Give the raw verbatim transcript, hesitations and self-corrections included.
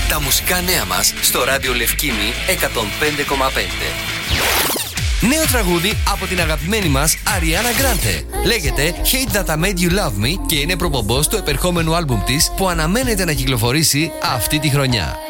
Τα μουσικά νέα μας στο ράδιο Λευκήμη εκατόν πέντε κόμμα πέντε. Νέο τραγούδι από την αγαπημένη μας Ariana Grande. Λέγεται Hate That I Made You Love Me και είναι προπομπός του επερχόμενου άλμπουμ της που αναμένεται να κυκλοφορήσει αυτή τη χρονιά.